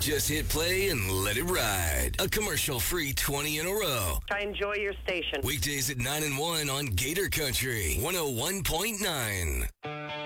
Just hit play and let it ride. A commercial-free 20 in a row. I enjoy your station. Weekdays at 9 and 1 on Gator Country 101.9.